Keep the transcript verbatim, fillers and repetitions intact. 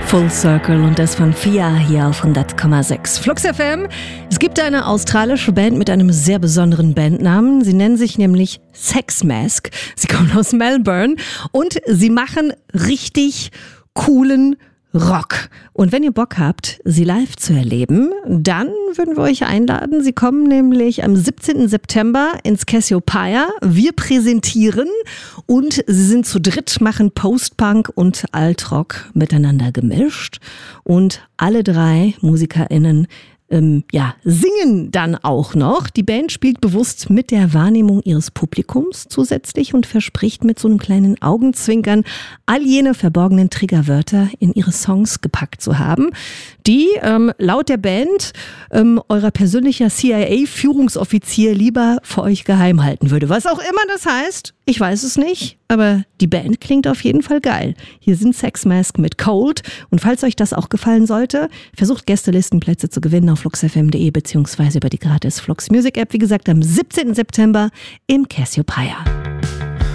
Full Circle und das von Fia hier auf hundert Komma sechs. Flux F M. Es gibt eine australische Band mit einem sehr besonderen Bandnamen. Sie nennen sich nämlich Sex Mask. Sie kommen aus Melbourne und sie machen richtig coolen Rock. Und wenn ihr Bock habt, sie live zu erleben, dann würden wir euch einladen. Sie kommen nämlich am siebzehnten September ins Cassiopeia. Wir präsentieren und sie sind zu dritt, machen Post-Punk und Alt-Rock miteinander gemischt. Und alle drei MusikerInnen Ähm, ja, singen dann auch noch. Die Band spielt bewusst mit der Wahrnehmung ihres Publikums zusätzlich und verspricht mit so einem kleinen Augenzwinkern all jene verborgenen Triggerwörter in ihre Songs gepackt zu haben, die ähm, laut der Band ähm, euer persönlicher C I A-Führungsoffizier lieber für euch geheim halten würde. Was auch immer das heißt, ich weiß es nicht, aber die Band klingt auf jeden Fall geil. Hier sind Sex Mask mit Cold und falls euch das auch gefallen sollte, versucht Gästelistenplätze zu gewinnen auf flux f m punkt de beziehungsweise über die gratis Flux Music App. Wie gesagt, am siebzehnten September im Cassiopeia.